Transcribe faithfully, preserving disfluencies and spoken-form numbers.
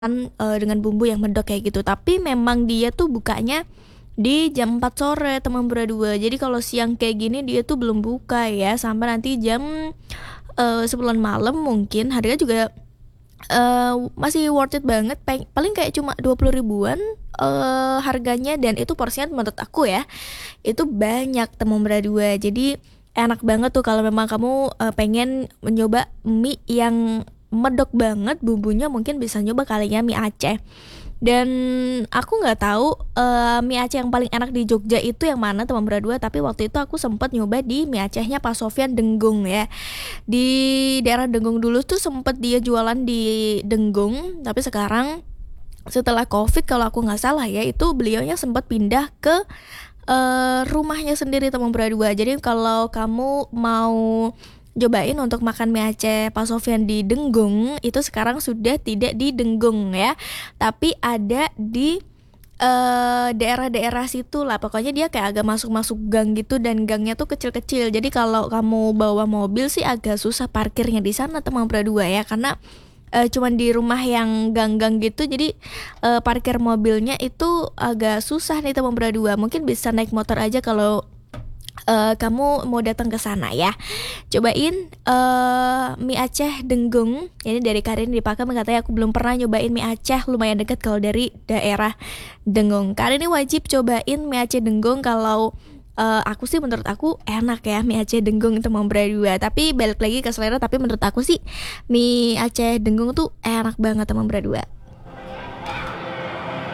Kan, eee, dengan bumbu yang medok kayak gitu. Tapi memang dia tuh bukanya di jam empat sore teman berdua. Jadi kalau siang kayak gini dia tuh belum buka ya, sampai nanti jam, eee, sepuluhan malam mungkin. Harganya juga, eee, masih worth it banget, peng paling kayak cuma dua puluh ribuan, eee, harganya dan itu porsinya menurut aku ya, itu banyak teman berdua. Jadi enak banget tuh kalau memang kamu, eee, pengen mencoba mie yang medok banget bumbunya, mungkin bisa nyoba kali ya mie Aceh. Dan aku nggak tahu, eee, mie Aceh yang paling enak di Jogja itu yang mana teman berdua, tapi waktu itu aku sempet nyoba di mie Acehnya Pak Sofyan Dengung ya. Di daerah Dengung dulu tuh sempet dia jualan di Dengung, tapi sekarang setelah Covid kalau aku nggak salah ya, itu beliaunya sempat pindah ke, eee, rumahnya sendiri teman berdua. Jadi kalau kamu mau cobain untuk makan mie Aceh Pak Sofyan di Dengung, itu sekarang sudah tidak di Dengung ya, tapi ada di, eee, daerah-daerah situ lah. Pokoknya dia kayak agak masuk-masuk gang gitu dan gangnya tuh kecil-kecil. Jadi kalau kamu bawa mobil sih agak susah parkirnya di sana teman berdua ya, karena Eee, cuman di rumah yang gang-gang gitu, jadi, eee, parkir mobilnya itu agak susah nih teman berdua. Mungkin bisa naik motor aja kalau, eee, kamu mau datang ke sana ya. Cobain, eee, mie Aceh Dengung, ini dari Karin di Pakem katanya aku belum pernah nyobain mie Aceh, lumayan dekat kalau dari daerah Dengung. Karin ini wajib cobain mie Aceh Dengung kalau, eee, aku sih menurut aku enak ya mie Aceh Dengung teman berdua. Tapi balik lagi ke selera, tapi menurut aku sih mie Aceh Dengung tuh enak banget teman berdua.